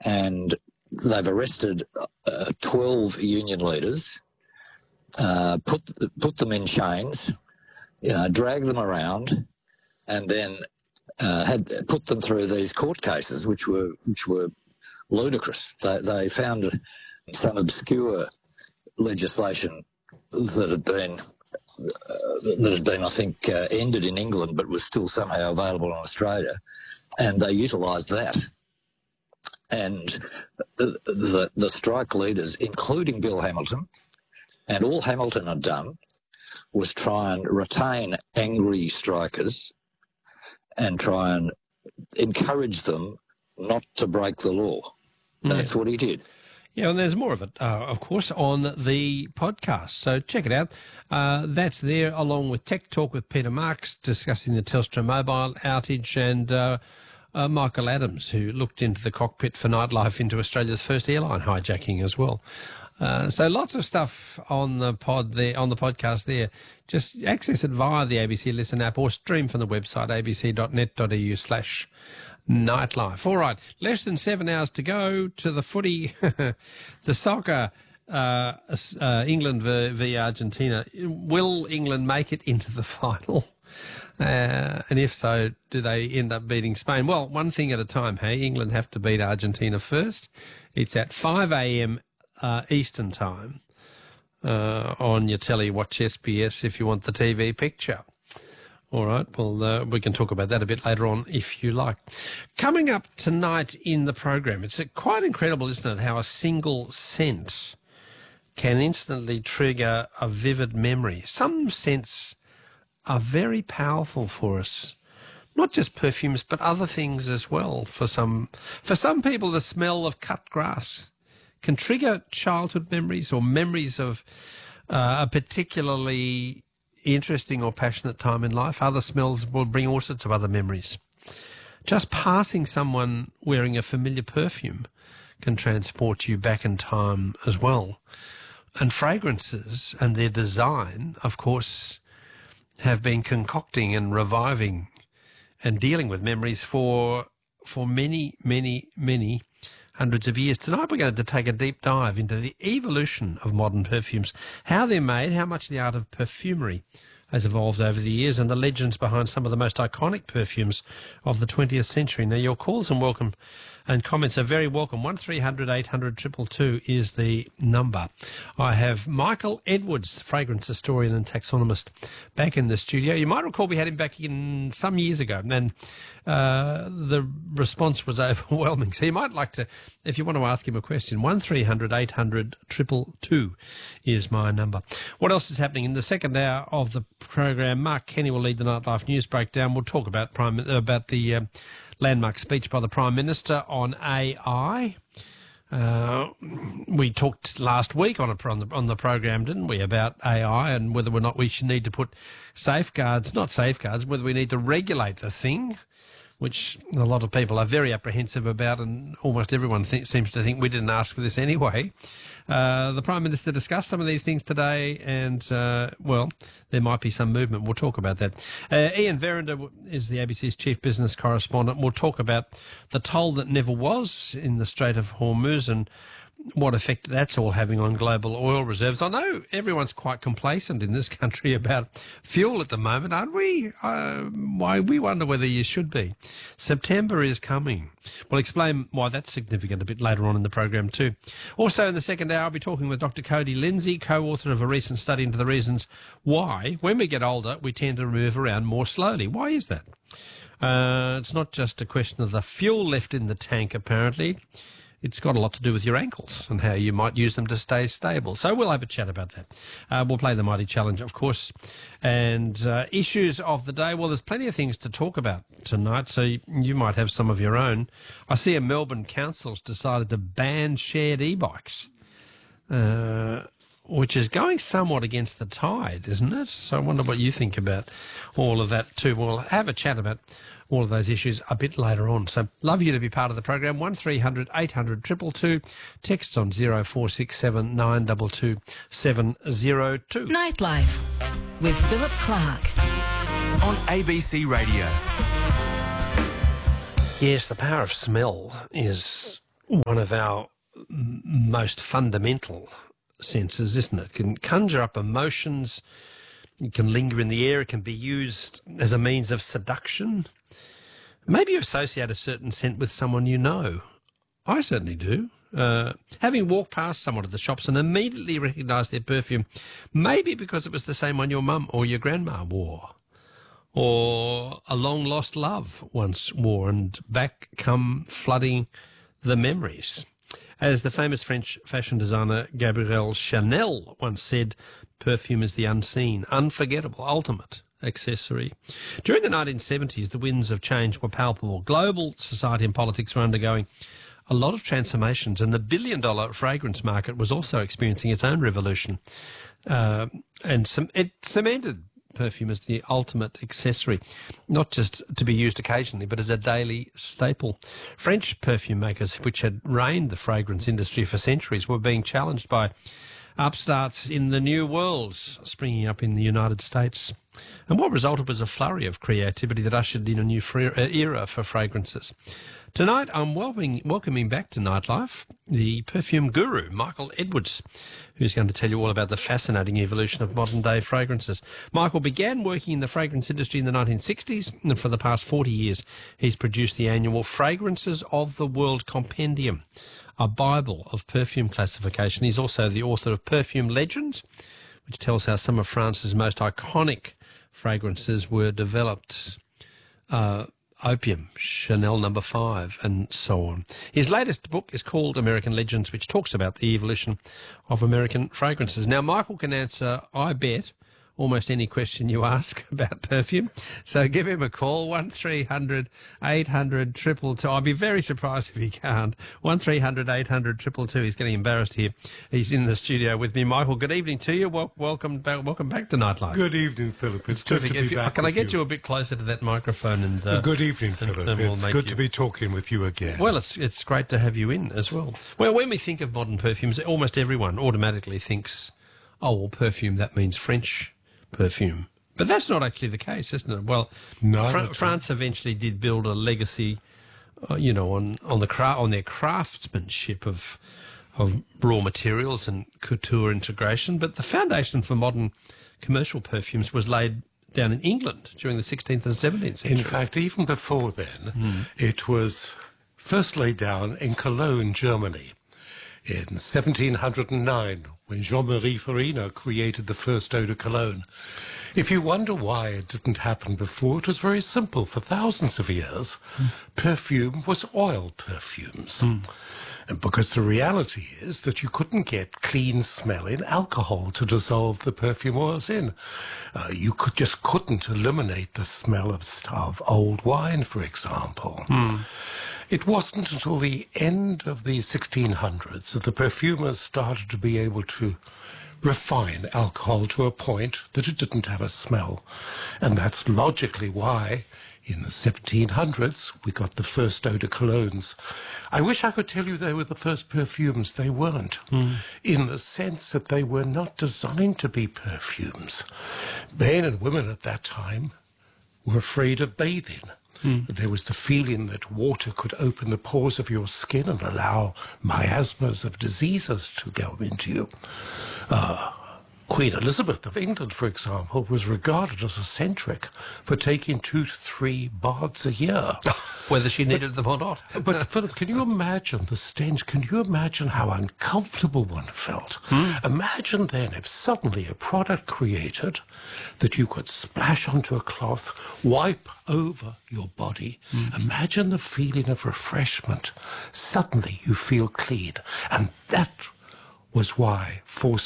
and they've arrested 12 union leaders, put them in chains, dragged them around, and then had put them through these court cases, which were ludicrous. They found some obscure legislation that had been, I think, ended in England, but was still somehow available in Australia, and they utilised that. And the strike leaders, including Bill Hamilton, and all Hamilton had done was try and retain angry strikers and try and encourage them not to break the law. That's what he did. Yeah, and there's more of it, of course, on the podcast. So check it out. That's there, along with Tech Talk with Peter Marks, discussing the Telstra mobile outage, and Michael Adams, who looked into the cockpit for nightlife into Australia's first airline hijacking as well. So lots of stuff on the pod there, on the podcast there. Just access it via the ABC Listen app or stream from the website abc.net.au/nightlife. All right, less than 7 hours to go to the footy, the soccer, England v Argentina. Will England make it into the final? And if so, do they end up beating Spain? Well, one thing at a time, hey? England have to beat Argentina first. It's at 5 a.m. Eastern time on your telly. Watch SBS if you want the TV picture. All right, well, we can talk about that a bit later on if you like. Coming up tonight in the program, it's quite incredible, isn't it, how a single scent can instantly trigger a vivid memory. Some scents are very powerful for us, not just perfumes, but other things as well. For some people, the smell of cut grass can trigger childhood memories or memories of a particularly interesting or passionate time in life. Other smells will bring all sorts of other memories. Just passing someone wearing a familiar perfume can transport you back in time as well. And fragrances and their design, of course, have been concocting and reviving and dealing with memories for many, many, many hundreds of years. Tonight we're going to take a deep dive into the evolution of modern perfumes, how they're made, how much the art of perfumery has evolved over the years, and the legends behind some of the most iconic perfumes of the 20th century. Now, your calls and comments are very welcome. 1300 800 222 is the number. I have Michael Edwards, fragrance historian and taxonomist, back in the studio. You might recall we had him back in some years ago, and the response was overwhelming. So you might like to, if you want to ask him a question, 1300 800 222 is my number. What else is happening in the second hour of the program? Mark Kenny will lead the Nightlife News Breakdown. We'll talk about the landmark speech by the Prime Minister on AI. We talked last week on the program, didn't we, about AI and whether or not we should need to put whether we need to regulate the thing, which a lot of people are very apprehensive about, and almost everyone seems to think we didn't ask for this anyway. The Prime Minister discussed some of these things today, and, well, there might be some movement. We'll talk about that. Ian Verinder is the ABC's chief business correspondent. We'll talk about the toll that never was in the Strait of Hormuz and what effect that's all having on global oil reserves. I know everyone's quite complacent in this country about fuel at the moment, aren't we? Why we wonder whether you should be. September is coming. We'll explain why that's significant a bit later on in the program too. Also in the second hour, I'll be talking with Dr. Cody Lindsay, co-author of a recent study into the reasons why, when we get older, we tend to move around more slowly. Why is that? It's not just a question of the fuel left in the tank, apparently. It's got a lot to do with your ankles and how you might use them to stay stable. So we'll have a chat about that. We'll play the Mighty Challenge, of course. And issues of the day. Well, there's plenty of things to talk about tonight, so you might have some of your own. I see a Melbourne council's decided to ban shared e-bikes, which is going somewhat against the tide, isn't it? So I wonder what you think about all of that too. We'll have a chat about all of those issues a bit later on. So love you to be part of the program. 1300 800 222. Texts on 0467 922 702. Nightlife with Philip Clark on ABC Radio. Yes, the power of smell is one of our most fundamental senses, isn't it? It can conjure up emotions, it can linger in the air, it can be used as a means of seduction. Maybe you associate a certain scent with someone you know. I certainly do. Having walked past someone at the shops and immediately recognised their perfume, maybe because it was the same one your mum or your grandma wore, or a long-lost love once wore, and back come flooding the memories. As the famous French fashion designer Gabrielle Chanel once said, perfume is the unseen, unforgettable, ultimate accessory. During the 1970s, the winds of change were palpable. Global society and politics were undergoing a lot of transformations, and the billion-dollar fragrance market was also experiencing its own revolution. It cemented perfume as the ultimate accessory, not just to be used occasionally, but as a daily staple. French perfume makers, which had reigned the fragrance industry for centuries, were being challenged by upstarts in the new worlds springing up in the United States. And what resulted was a flurry of creativity that ushered in a new era for fragrances. Tonight, I'm welcoming back to Nightlife the perfume guru, Michael Edwards, who's going to tell you all about the fascinating evolution of modern-day fragrances. Michael began working in the fragrance industry in the 1960s, and for the past 40 years, he's produced the annual Fragrances of the World Compendium, a Bible of perfume classification. He's also the author of Perfume Legends, which tells how some of France's most iconic fragrances were developed. Opium, Chanel No. 5, and so on. His latest book is called American Legends, which talks about the evolution of American fragrances. Now, Michael can answer, I bet, almost any question you ask about perfume. So give him a call, 1300 800 222. I'd be very surprised if he can't. 1300 800 222. He's getting embarrassed here. He's in the studio with me. Michael, good evening to you. Welcome back to Nightlife. Good evening, Philip. It's good to be back. Can I get you a bit closer to that microphone? And good evening, Philip. It's good to be talking with you again. Well, it's great to have you in as well. Well, when we think of modern perfumes, almost everyone automatically thinks, oh, well, perfume, that means French perfume. But that's not actually the case, isn't it? Well, no, France eventually did build a legacy, on their craftsmanship of raw materials and couture integration. But the foundation for modern commercial perfumes was laid down in England during the 16th and 17th century. In fact, even before then, it was first laid down in Cologne, Germany, in 1709, when Jean-Marie Farina created the first eau de cologne. If you wonder why it didn't happen before, it was very simple. For thousands of years, perfume was oil perfumes. And because the reality is that you couldn't get clean smelling alcohol to dissolve the perfume oils in. You just couldn't eliminate the smell of old wine, for example. It wasn't until the end of the 1600s that the perfumers started to be able to refine alcohol to a point that it didn't have a smell. And that's logically why in the 1700s we got the first eau de colognes. I wish I could tell you they were the first perfumes. They weren't, in the sense that they were not designed to be perfumes. Men and women at that time were afraid of bathing. There was the feeling that water could open the pores of your skin and allow miasmas of diseases to go into you. Queen Elizabeth of England, for example, was regarded as eccentric for taking 2 to 3 baths a year. Whether she needed them or not. But, Philip, can you imagine the stench? Can you imagine how uncomfortable one felt? Imagine then if suddenly a product created that you could splash onto a cloth, wipe over your body. Imagine the feeling of refreshment. Suddenly you feel clean. And that was why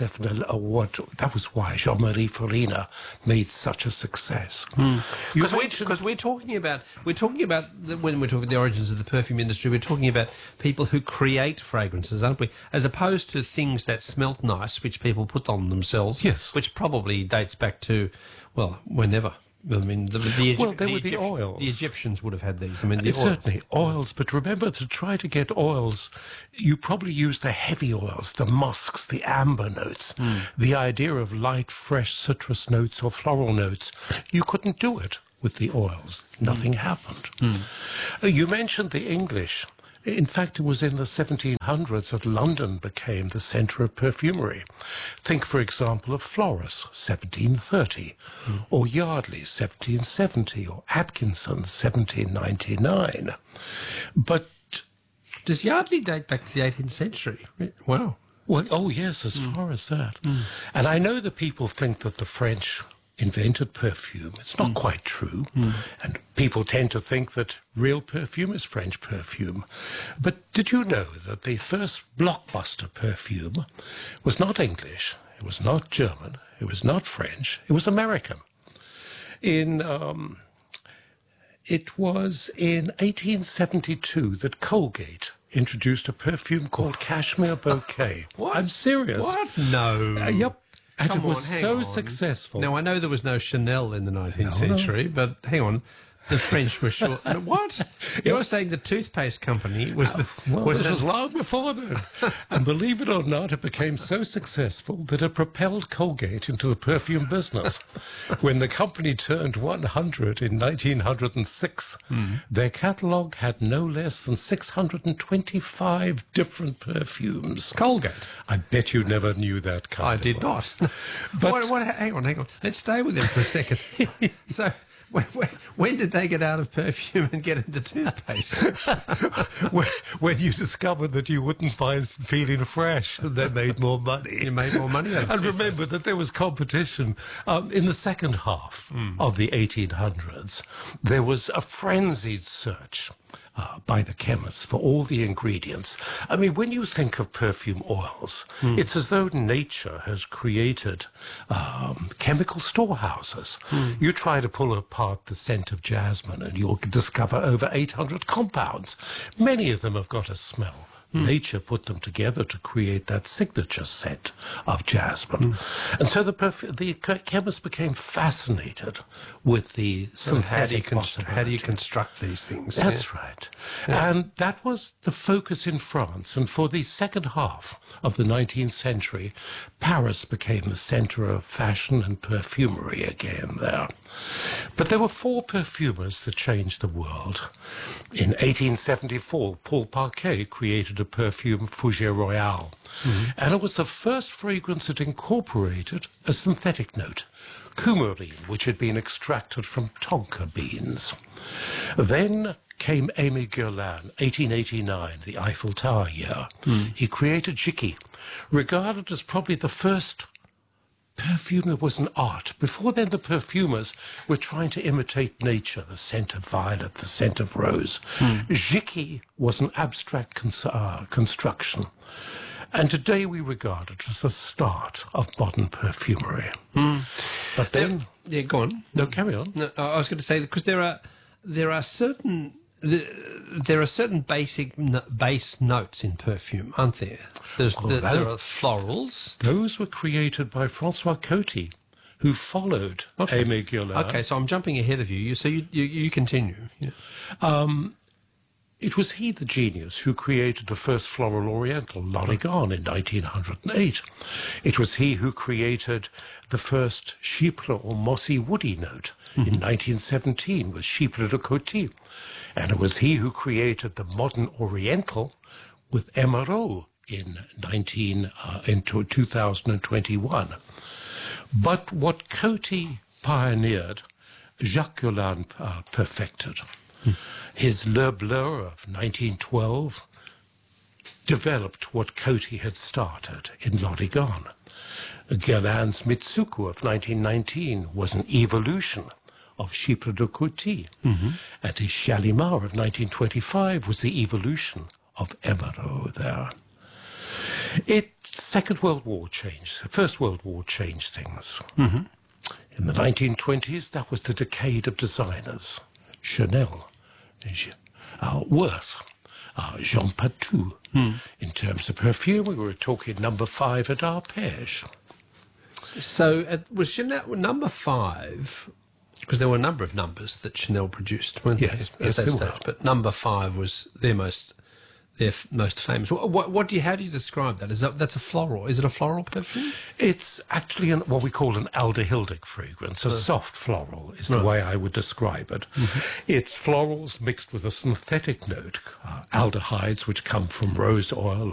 that was why Jean-Marie Farina made such a success. Because we're talking about when we're talking the origins of the perfume industry, we're talking about people who create fragrances, aren't we? As opposed to things that smelt nice, which people put on themselves. Yes. Which probably dates back to, well, whenever. I mean, the oils. The Egyptians would have had these. I mean, certainly oils. But remember, to try to get oils, you probably use the heavy oils, the musks, the amber notes, the idea of light, fresh citrus notes or floral notes. You couldn't do it with the oils. Nothing happened. You mentioned the English. In fact, it was in the 1700s that London became the centre of perfumery. Think, for example, of Floris, 1730, or Yardley, 1770, or Atkinson, 1799. But does Yardley date back to the 18th century? Wow. well, oh yes, as far as that. And I know that people think that the French invented perfume. It's not quite true. And people tend to think that real perfume is French perfume. But did you know that the first blockbuster perfume was not English, it was not German, it was not French, it was American. It was in 1872 that Colgate introduced a perfume called Cashmere Bouquet. What? I'm serious. What? No. Yep. And Come it was on, hang so on. successful. Now, I know there was no Chanel in the 19th century, but hang on. The French were sure. What? You're saying the toothpaste company was the... Well, was this it- was long before then. And believe it or not, it became so successful that it propelled Colgate into the perfume business. When the company turned 100 in 1906, their catalogue had no less than 625 different perfumes. Colgate. I bet you never knew that kind I of did one. not. But- Hang on. Let's stay with them for a second. So, when did they get out of perfume and get into toothpaste? when you discovered that you wouldn't mind feeling fresh, and they made more money. You made more money out of And toothpaste. remember that there was competition. In the second half of the 1800s, there was a frenzied search by the chemists for all the ingredients. I mean, when you think of perfume oils, it's as though nature has created chemical storehouses. You try to pull apart the scent of jasmine and you'll discover over 800 compounds. Many of them have got a smell. Nature put them together to create that signature scent of jasmine. And so the chemists became fascinated with the synthetic How do you construct these things? That's right. And that was the focus in France. And for the second half of the 19th century, Paris became the centre of fashion and perfumery again there. But there were four perfumers that changed the world. In 1874, Paul Parquet created a perfume, Fougère Royale. And it was the first fragrance that incorporated a synthetic note, coumarin, which had been extracted from tonka beans. Then came Aimé Guerlain, 1889, the Eiffel Tower year. He created Jicky, regarded as probably the first perfume that was an art. Before then, the perfumers were trying to imitate nature, the scent of violet, the scent of rose. Jicky was an abstract construction. And today we regard it as the start of modern perfumery. But then... Yeah, go on. No, carry on. No, I was going to say, because there are certain basic base notes in perfume, aren't there? There are florals. Those were created by Francois Coty, who followed Aimé Guerlain. Okay, so I'm jumping ahead of you. So you continue. Yeah. It was he, the genius, who created the first floral oriental, L'Origan, in 1908. It was he who created the first chypre or mossy woody note in 1917 with Chypre de Coty. And it was he who created the modern oriental with Emeraude in 2021. But what Coty pioneered, Jacques Guerlain perfected. His Le Bleu of 1912 developed what Coty had started in L'Origan. Guerlain's Mitsuko of 1919 was an evolution of Chypre de Coty. And his Shalimar of 1925 was the evolution of Emeraude there. The First World War changed things. In the 1920s, that was the decade of designers. Chanel, Worth, Jean Patou. In terms of perfume, we were talking number 5 at Arpège. So was Chanel number 5? Because there were a number of numbers that Chanel produced, weren't Yes, there? yes, At that there stage. were. But number 5 was their they're most famous. What do you? How do you describe that? That's a floral? Is it a floral perfume? It's actually what we call an aldehyldic fragrance. A soft floral is the way I would describe it. It's florals mixed with a synthetic note, aldehydes which come from rose oil